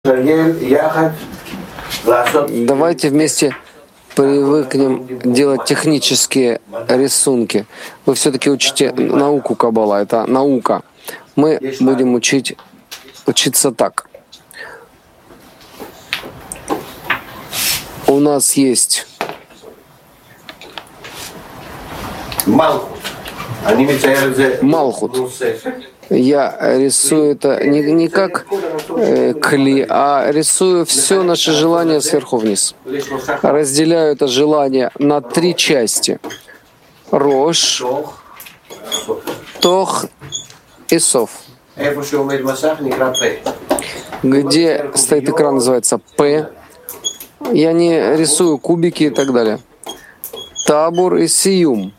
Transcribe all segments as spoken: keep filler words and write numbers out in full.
Давайте вместе привыкнем делать технические рисунки. Вы все-таки учите науку Каббала, это наука. Мы будем учить, учиться так. У нас есть Малхут. Я рисую это не, не как э, кли, а рисую все наше желание сверху вниз. Разделяю это желание на три части. Рош, Тох и Сов. Где стоит экран, называется П. Я не рисую кубики и так далее. Табур и Сиюм.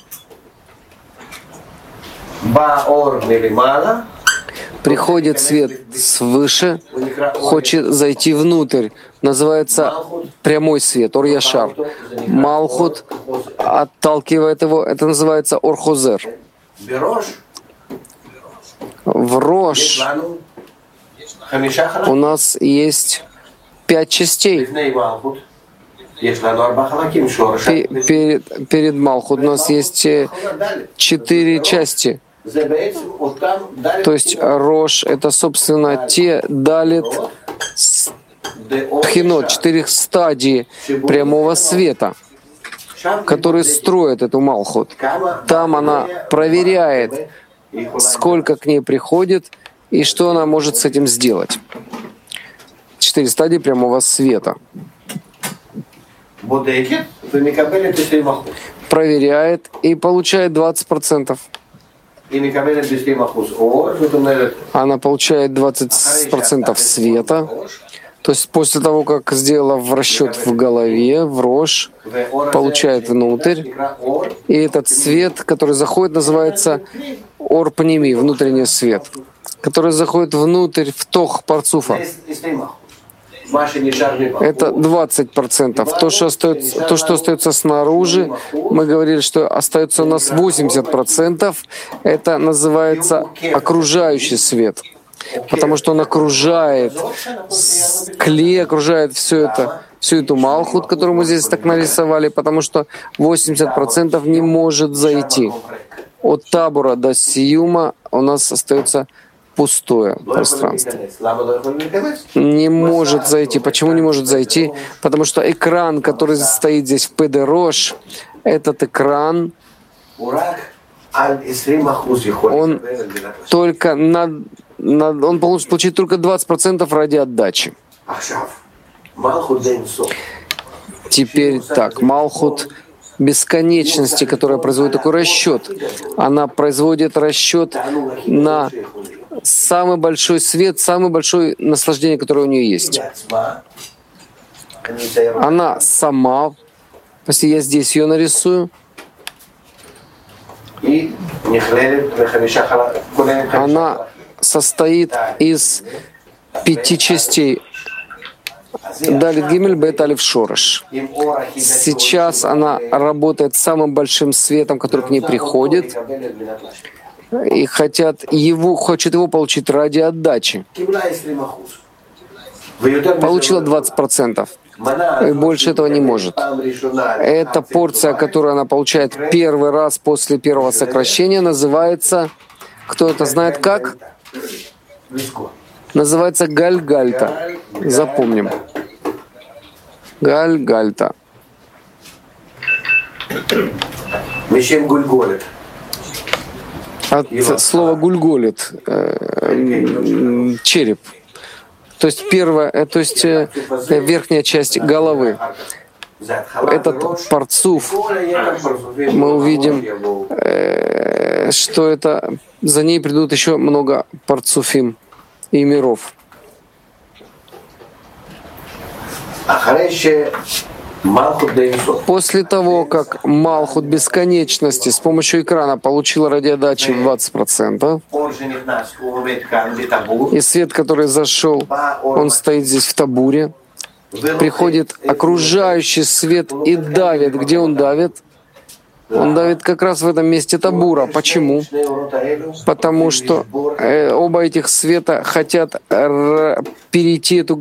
Приходит свет свыше, хочет зайти внутрь. Называется прямой свет, Ор-Яшар. Малхут отталкивает его, это называется Ор-Хозер. В Рош у нас есть пять частей. Перед, перед Малхут у нас есть четыре части. То есть Рош — это, собственно, те далит пхинот, четырех стадий прямого света, которые строят эту Малхут. Там она проверяет, сколько к ней приходит и что она может с этим сделать. Четыре стадии прямого света. Проверяет и получает двадцать процентов. Она получает двадцать процентов света. То есть после того, как сделала в расчет в голове, в Рош, получает внутрь. И этот свет, который заходит, называется Ор-Пними, внутренний свет, который заходит внутрь в Тох Парцуфа. Это двадцать процентов. То, что остается, то, что остается снаружи, мы говорили, что остается у нас восемьдесят процентов. Это называется окружающий свет. Потому что он окружает клей, окружает все это, всю эту Малхут, которую мы здесь так нарисовали, потому что восемьдесят процентов не может зайти. От Табура до Сиюма у нас остается пустое пространство. Не может зайти. Почему не может зайти? Потому что экран, который стоит здесь в Педе Рош, этот экран, он только на, на, он получит только двадцать процентов ради отдачи. Теперь так, Малхут бесконечности, которая производит такой расчет, она производит расчет на самый большой свет, самое большое наслаждение, которое у нее есть. Она сама, если я здесь ее нарисую, она состоит из пяти частей. Далит Гимель, Бет Алиф Шорош. Сейчас она работает самым большим светом, который к ней приходит, и хотят его, хочет его получить ради отдачи. Получила двадцать процентов. И больше этого не может. Эта порция, которую она получает первый раз после первого сокращения, называется, кто это знает как? Называется Гальгальта. Запомним. Гальгальта. От слова гульголит, э, череп. То есть первая, то есть э, верхняя часть головы. Этот парцуф, мы увидим, э, что это за ней придут еще много парцуфим и миров. После того, как Малхут бесконечности с помощью экрана получила радиодачи двадцать процентов, и свет, который зашел, он стоит здесь в табуре, приходит окружающий свет и давит. Где он давит? Он давит как раз в этом месте табура. Почему? Потому что э, оба этих света хотят р- перейти эту